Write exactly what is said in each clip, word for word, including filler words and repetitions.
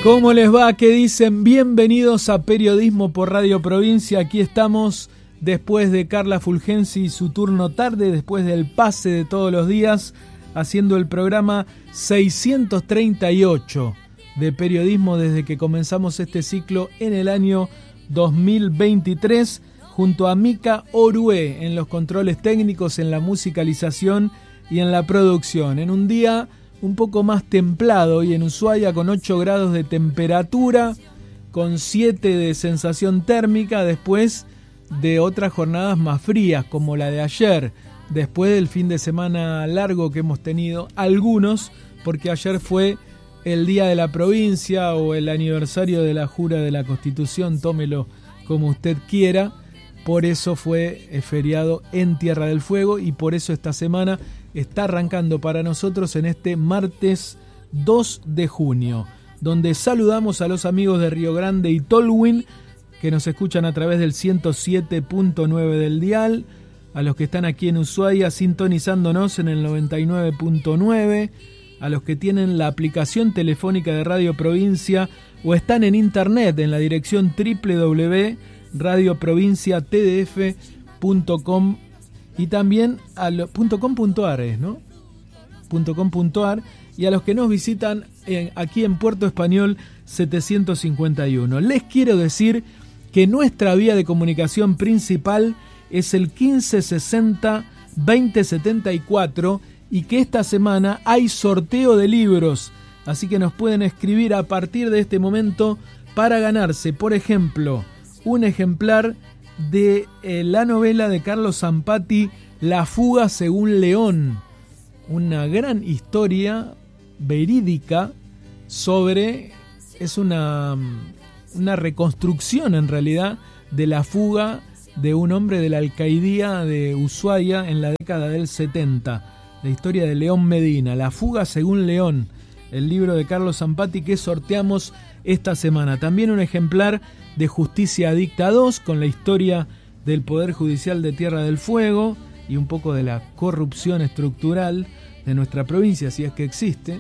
¿Cómo les va? ¿Qué dicen? Bienvenidos a Periodismo por Radio Provincia. Aquí estamos después de Carla Fulgensi y su turno tarde, después del pase de todos los días, haciendo el programa seiscientos treinta y ocho de periodismo desde que comenzamos este ciclo en el año dos mil veintitrés, junto a Mica Orué en los controles técnicos, en la musicalización y en la producción. En un día un poco más templado y en Ushuaia con ocho grados de temperatura, con siete de sensación térmica, después de otras jornadas más frías como la de ayer, después del fin de semana largo que hemos tenido algunos, porque ayer fue el Día de la Provincia o el aniversario de la Jura de la Constitución, tómelo como usted quiera. Por eso fue feriado en Tierra del Fuego y por eso esta semana está arrancando para nosotros en este martes dos de junio, donde saludamos a los amigos de Río Grande y Tolwyn, que nos escuchan a través del ciento siete punto nueve del dial, a los que están aquí en Ushuaia sintonizándonos en el noventa y nueve punto nueve, a los que tienen la aplicación telefónica de Radio Provincia o están en internet en la dirección doble u doble u doble u punto radio provincia t d f punto com y también a lo, .com.ar, ¿no? .com.ar, y a los que nos visitan en, aquí en Puerto Español setecientos cincuenta y uno. Les quiero decir que nuestra vía de comunicación principal es el quince sesenta veinte setenta y cuatro y que esta semana hay sorteo de libros, así que nos pueden escribir a partir de este momento para ganarse, por ejemplo, un ejemplar de eh, la novela de Carlos Zampatti, La fuga según León, una gran historia verídica sobre, es una, una reconstrucción en realidad de la fuga de un hombre de la alcaidía de Ushuaia en la década del setenta, la historia de León Medina, La fuga según León, el libro de Carlos Zampatti que sorteamos esta semana. También un ejemplar de Justicia Adicta dos con la historia del Poder Judicial de Tierra del Fuego y un poco de la corrupción estructural de nuestra provincia, si es que existe.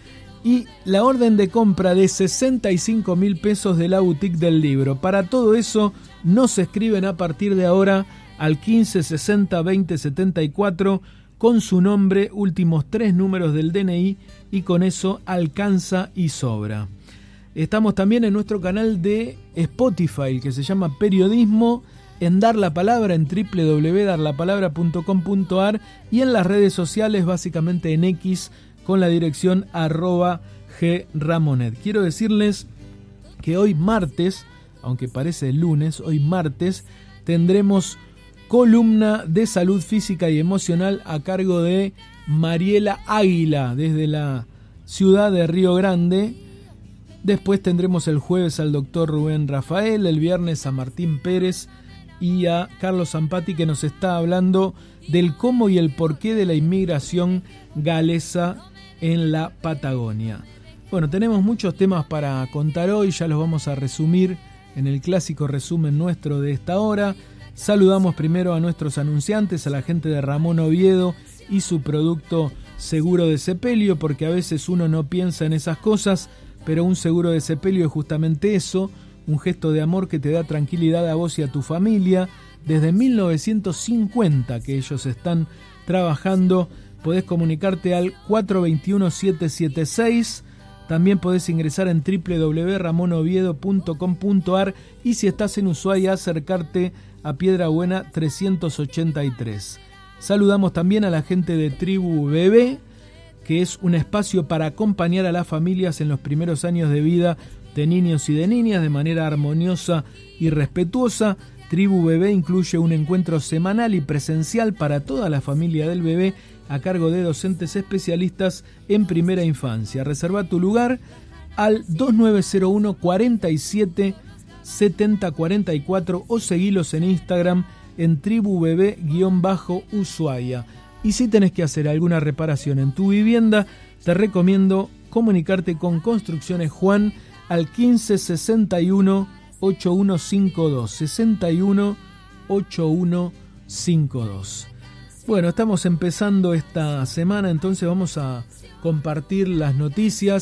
Y la orden de compra de sesenta y cinco mil pesos de la boutique del libro. Para todo eso nos escriben a partir de ahora al quince sesenta veinte setenta y cuatro con su nombre, últimos tres números del D N I, y con eso alcanza y sobra. Estamos también en nuestro canal de Spotify que se llama Periodismo, en Dar la Palabra en doble u doble u doble u punto dar la palabra punto com punto a r y en las redes sociales, básicamente en X, con la dirección arroba gramonet. Quiero decirles que hoy martes, aunque parece lunes, hoy martes tendremos columna de salud física y emocional a cargo de Mariela Águila desde la ciudad de Río Grande. Después tendremos el jueves al doctor Rubén Rafael, el viernes a Martín Pérez y a Carlos Zampatti, que nos está hablando del cómo y el porqué de la inmigración galesa en la Patagonia. Bueno, tenemos muchos temas para contar hoy, ya los vamos a resumir en el clásico resumen nuestro de esta hora. Saludamos primero a nuestros anunciantes, a la gente de Ramón Oviedo y su producto seguro de sepelio, porque a veces uno no piensa en esas cosas, pero un seguro de sepelio es justamente eso, un gesto de amor que te da tranquilidad a vos y a tu familia. Desde mil novecientos cincuenta que ellos están trabajando. Podés comunicarte al cuatro dos uno siete siete seis. También podés ingresar en doble u doble u doble u punto ramon oviedo punto com punto a r y si estás en Ushuaia, acercarte a Piedra Buena trescientos ochenta y tres. Saludamos también a la gente de Tribu Bebé, que es un espacio para acompañar a las familias en los primeros años de vida de niños y de niñas de manera armoniosa y respetuosa. Tribu Bebé incluye un encuentro semanal y presencial para toda la familia del bebé a cargo de docentes especialistas en primera infancia. Reserva tu lugar al dos nueve cero uno cuarenta y siete setenta cuarenta y cuatro o seguilos en Instagram en tribu bebé Ushuaia. Y si tenés que hacer alguna reparación en tu vivienda, te recomiendo comunicarte con Construcciones Juan al quince sesenta y uno ochenta y uno cincuenta y dos, sesenta y uno ochenta y uno cincuenta y dos. Bueno, estamos empezando esta semana, entonces vamos a compartir las noticias.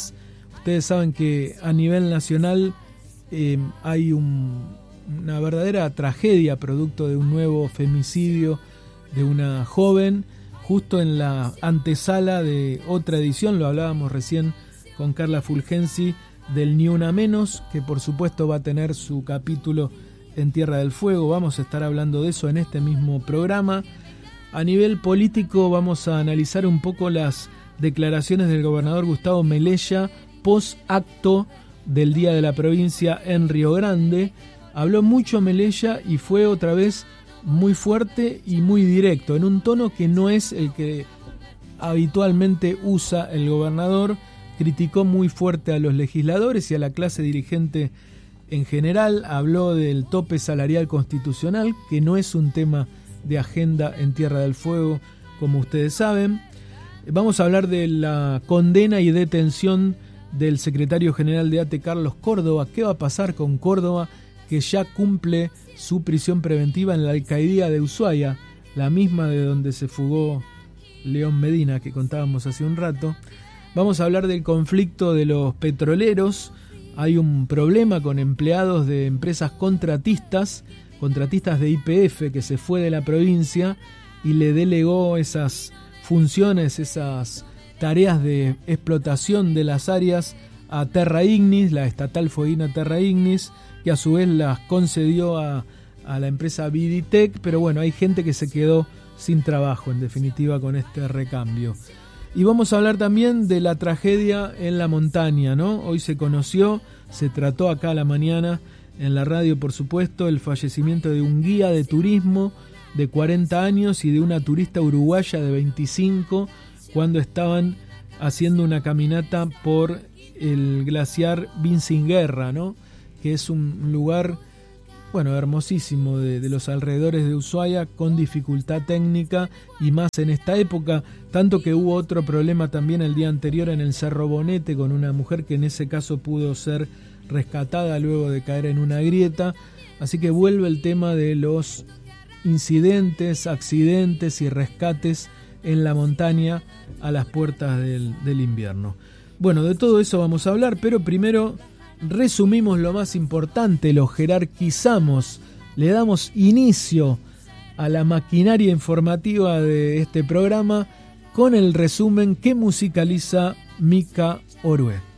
Ustedes saben que a nivel nacional eh, hay un, una verdadera tragedia producto de un nuevo femicidio de una joven, justo en la antesala de otra edición, lo hablábamos recién con Carla Fulgensi, del Ni Una Menos, que por supuesto va a tener su capítulo en Tierra del Fuego. Vamos a estar hablando de eso en este mismo programa. A nivel político vamos a analizar un poco las declaraciones del gobernador Gustavo Melella post acto del Día de la Provincia en Río Grande. Habló mucho Melella y fue otra vez muy fuerte y muy directo, en un tono que no es el que habitualmente usa el gobernador. Criticó muy fuerte a los legisladores y a la clase dirigente en general. Habló del tope salarial constitucional, que no es un tema de agenda en Tierra del Fuego, como ustedes saben. Vamos a hablar de la condena y detención del secretario general de A T E, Carlos Córdoba. ¿Qué va a pasar con Córdoba, que ya cumple su prisión preventiva en la alcaldía de Ushuaia, la misma de donde se fugó León Medina, que contábamos hace un rato? Vamos a hablar del conflicto de los petroleros. Hay un problema con empleados de empresas contratistas, contratistas de Y P F, que se fue de la provincia y le delegó esas funciones, esas tareas de explotación de las áreas a Terra Ignis, la estatal fueguina Terra Ignis, que a su vez las concedió a, a la empresa Viditec. Pero bueno, hay gente que se quedó sin trabajo, en definitiva, con este recambio. Y vamos a hablar también de la tragedia en la montaña, ¿no? Hoy se conoció, se trató acá a la mañana, en la radio por supuesto, el fallecimiento de un guía de turismo de cuarenta años y de una turista uruguaya de veinticinco, cuando estaban haciendo una caminata por el glaciar Vincinguerra, ¿no? Que es un lugar, bueno, hermosísimo de, de los alrededores de Ushuaia, con dificultad técnica y más en esta época, tanto que hubo otro problema también el día anterior en el Cerro Bonete con una mujer que en ese caso pudo ser rescatada luego de caer en una grieta. Así que vuelve el tema de los incidentes, accidentes y rescates en la montaña a las puertas del, del invierno. Bueno, de todo eso vamos a hablar, pero primero resumimos lo más importante, lo jerarquizamos, le damos inicio a la maquinaria informativa de este programa con el resumen que musicaliza Mica Orue.